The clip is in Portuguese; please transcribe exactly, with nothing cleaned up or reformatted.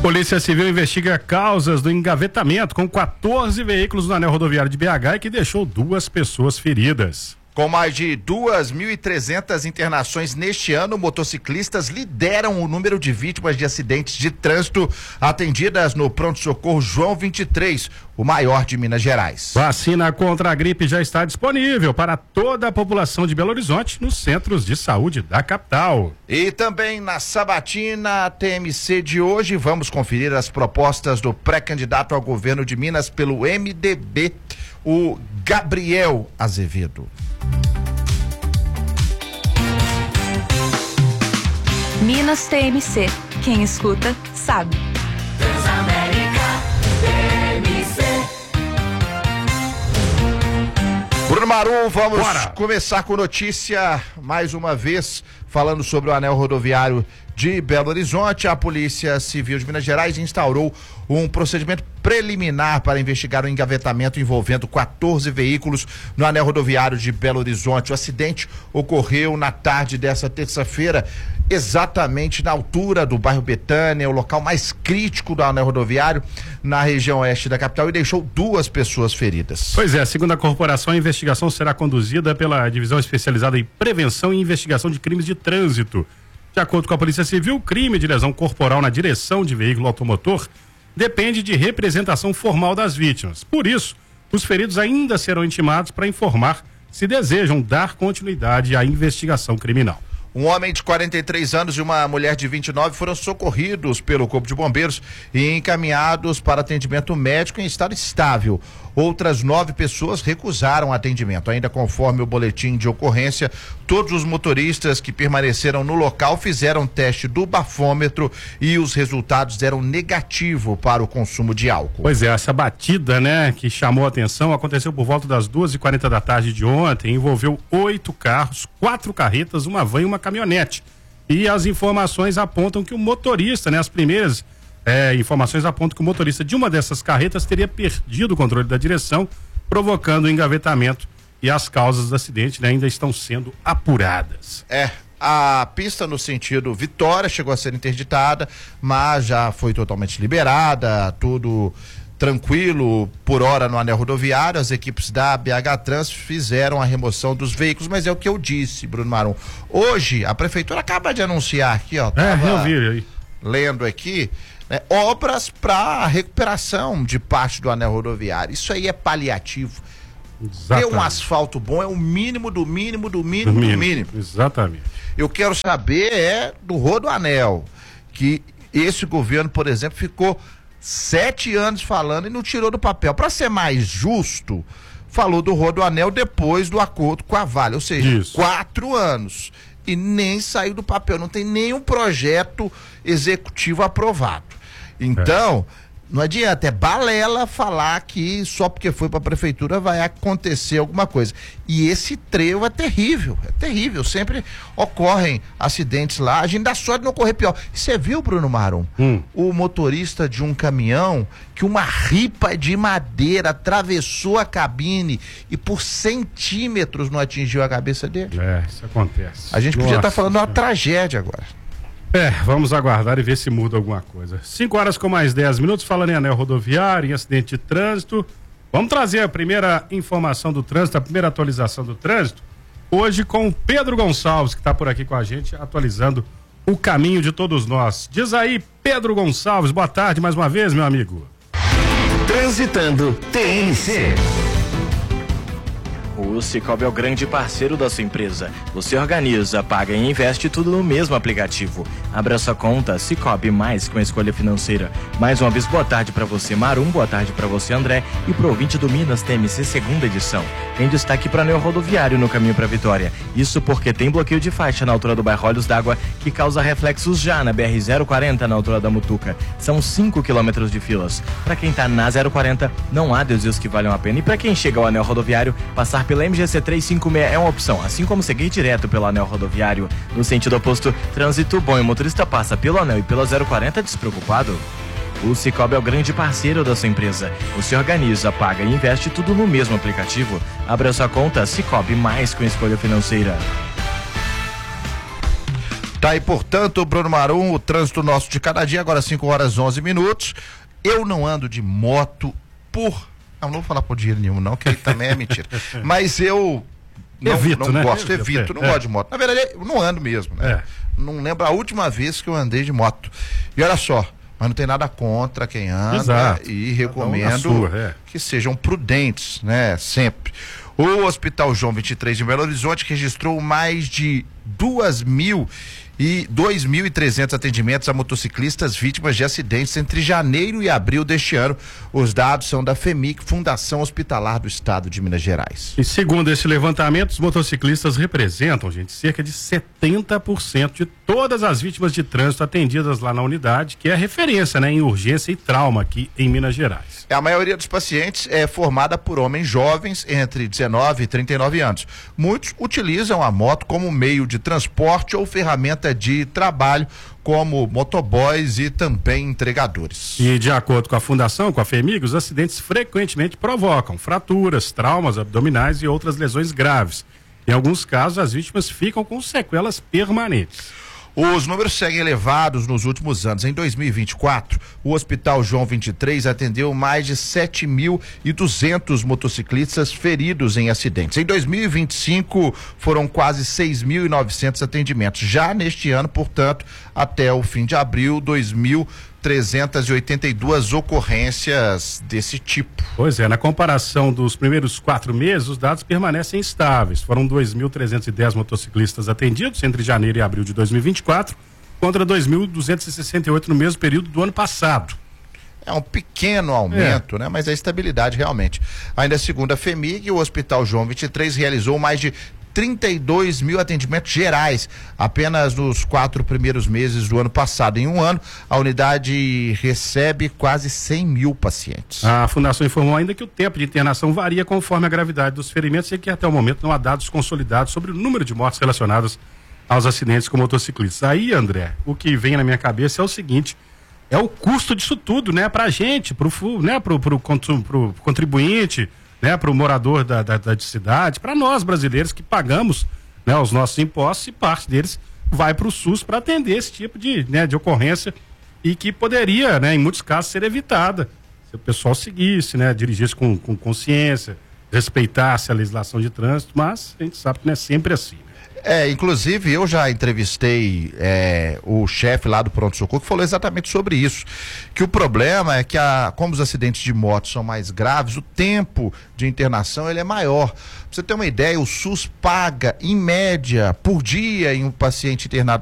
Polícia Civil investiga causas do engavetamento com quatorze veículos no anel rodoviário de B H e que deixou duas pessoas feridas. Com mais de duas mil e trezentas internações neste ano, motociclistas lideram o número de vítimas de acidentes de trânsito atendidas no pronto-socorro João vinte e três, o maior de Minas Gerais. Vacina contra a gripe já está disponível para toda a população de Belo Horizonte nos centros de saúde da capital. E também na sabatina T M C de hoje, vamos conferir as propostas do pré-candidato ao governo de Minas pelo M D B, o Gabriel Azevedo. Minas T M C. Quem escuta, sabe. Transamérica T M C. Bruno Marum, vamos Bora. começar com notícia, mais uma vez, falando sobre o anel rodoviário de Belo Horizonte. A Polícia Civil de Minas Gerais instaurou um procedimento preliminar para investigar o engavetamento envolvendo quatorze veículos no anel rodoviário de Belo Horizonte. O acidente ocorreu na tarde dessa terça-feira, exatamente na altura do bairro Betânia, o local mais crítico do anel rodoviário na região oeste da capital, e deixou duas pessoas feridas. Pois é, segundo a corporação, a investigação será conduzida pela Divisão Especializada em Prevenção e Investigação de Crimes de Trânsito. De acordo com a Polícia Civil, o crime de lesão corporal na direção de veículo automotor depende de representação formal das vítimas. Por isso, os feridos ainda serão intimados para informar se desejam dar continuidade à investigação criminal. Um homem de quarenta e três anos e uma mulher de vinte e nove foram socorridos pelo Corpo de Bombeiros e encaminhados para atendimento médico em estado estável. Outras nove pessoas recusaram atendimento. Ainda conforme o boletim de ocorrência, todos os motoristas que permaneceram no local fizeram teste do bafômetro e os resultados deram negativo para o consumo de álcool. Pois é, essa batida, né, que chamou a atenção, aconteceu por volta das duas e quarenta da tarde de ontem, envolveu oito carros, quatro carretas, uma van e uma caminhonete. E as informações apontam que o motorista, né, as primeiras é, informações apontam que o motorista de uma dessas carretas teria perdido o controle da direção, provocando o engavetamento, e as causas do acidente, né, ainda estão sendo apuradas. É, a pista no sentido Vitória chegou a ser interditada, mas já foi totalmente liberada, tudo tranquilo por hora no anel rodoviário. As equipes da B H Trans fizeram a remoção dos veículos, mas é o que eu disse, Bruno Marum. Hoje, a prefeitura acaba de anunciar aqui, ó. É, eu vi aí. Lendo aqui, né, obras para recuperação de parte do anel rodoviário. Isso aí é paliativo. Ter um asfalto bom é o mínimo do mínimo do mínimo do mínimo. Do mínimo. Exatamente. Eu quero saber é do Rodoanel, que esse governo, por exemplo, ficou sete anos falando e não tirou do papel. Para ser mais justo, falou do Rodoanel depois do acordo com a Vale, ou seja, Isso. quatro anos. E nem saiu do papel, não tem nenhum projeto executivo aprovado. Então, é. não adianta, é balela falar que só porque foi para a prefeitura vai acontecer alguma coisa. E esse trevo é terrível, é terrível. Sempre ocorrem acidentes lá, a gente dá sorte de não correr pior. Você viu, Bruno Marum, hum. o motorista de um caminhão que uma ripa de madeira atravessou a cabine e por centímetros não atingiu a cabeça dele? É, isso acontece. A gente podia estar tá falando de uma tragédia agora. É, vamos aguardar e ver se muda alguma coisa. cinco horas com mais dez minutos, falando em anel rodoviário, em acidente de trânsito. Vamos trazer a primeira informação do trânsito, a primeira atualização do trânsito, hoje com o Pedro Gonçalves, que está por aqui com a gente, atualizando o caminho de todos nós. Diz aí, Pedro Gonçalves, boa tarde mais uma vez, meu amigo. Transitando T M C. O Cicobi é o grande parceiro da sua empresa. Você organiza, paga e investe tudo no mesmo aplicativo. Abra sua conta Cicobi Mais com a escolha financeira. Mais uma vez, boa tarde para você, Marum, boa tarde para você, André, e pro ouvinte do Minas T M C segunda edição. Tem destaque para anel rodoviário no caminho para Vitória. Isso porque tem bloqueio de faixa na altura do bairro Olhos d'Água, que causa reflexos já na B R zero quarenta na altura da Mutuca. São cinco quilômetros de filas. Para quem tá na zero quarenta, não há desvios que valham a pena. E para quem chega ao anel rodoviário, passar pela M G C trezentos e cinquenta e seis é uma opção, assim como seguir direto pelo anel rodoviário. No sentido oposto, trânsito bom e o motorista passa pelo anel e pela zero quarenta despreocupado. O Cicobi é o grande parceiro da sua empresa. Você organiza, paga e investe tudo no mesmo aplicativo. Abra sua conta Cicobi Mais com escolha financeira. Tá aí, portanto, Bruno Marum, o trânsito nosso de cada dia, agora cinco horas e onze minutos. Eu não ando de moto por... Não, não vou falar por dinheiro nenhum, não, que aí também é mentira. Mas eu não, evito, não né? gosto, Evito, evito, é, não é. gosto de moto. Na verdade, eu não ando mesmo, né? É. Não lembro a última vez que eu andei de moto. E olha só, mas não tem nada contra quem anda. Exato. E Cada um recomendo na sua, é. que sejam prudentes, né? Sempre. O Hospital João vinte e três de Belo Horizonte registrou mais de duas mil e dois mil e trezentos atendimentos a motociclistas vítimas de acidentes entre janeiro e abril deste ano. Os dados são da FEMIC, Fundação Hospitalar do Estado de Minas Gerais. E segundo esse levantamento, os motociclistas representam, gente, cerca de setenta por cento de todas as vítimas de trânsito atendidas lá na unidade, que é referência, né, em urgência e trauma aqui em Minas Gerais. A maioria dos pacientes é formada por homens jovens entre dezenove e trinta e nove anos. Muitos utilizam a moto como meio de transporte ou ferramenta de trabalho, como motoboys e também entregadores. E de acordo com a Fundação, com a FEMIG, os acidentes frequentemente provocam fraturas, traumas abdominais e outras lesões graves. Em alguns casos, as vítimas ficam com sequelas permanentes. Os números seguem elevados nos últimos anos. Em dois mil e vinte e quatro, o Hospital João vinte e três atendeu mais de sete mil e duzentos motociclistas feridos em acidentes. Em dois mil e vinte e cinco, foram quase seis mil e novecentos atendimentos. Já neste ano, portanto, até o fim de abril, dois mil trezentas e oitenta e duas ocorrências desse tipo. Pois é, na comparação dos primeiros quatro meses, os dados permanecem estáveis. Foram dois mil trezentos e dez motociclistas atendidos entre janeiro e abril de dois mil e vinte e quatro, contra dois mil duzentos e sessenta e oito no mesmo período do ano passado. É um pequeno aumento, é. né? Mas é estabilidade realmente. Ainda segundo a FEMIG, o Hospital João vinte e três realizou mais de trinta e dois mil atendimentos gerais apenas nos quatro primeiros meses do ano passado. Em um ano, a unidade recebe quase cem mil pacientes. A Fundação informou ainda que o tempo de internação varia conforme a gravidade dos ferimentos e que até o momento não há dados consolidados sobre o número de mortes relacionadas aos acidentes com motociclistas. Aí, André, o que vem na minha cabeça é o seguinte: é o custo disso tudo, né? Pra gente, pro, né? pro, pro, pro, pro contribuinte, né, para o morador da, da, da cidade, para nós brasileiros que pagamos, né, os nossos impostos, e parte deles vai para o SUS para atender esse tipo de, né, de ocorrência, e que poderia, né, em muitos casos, ser evitada se o pessoal seguisse, né, dirigisse com, com consciência, respeitasse a legislação de trânsito, mas a gente sabe que não é sempre assim. É, inclusive eu já entrevistei é, o chefe lá do pronto-socorro que falou exatamente sobre isso, que o problema é que a, como os acidentes de moto são mais graves, o tempo de internação ele é maior. Pra você ter uma ideia, o SUS paga em média por dia em um paciente internado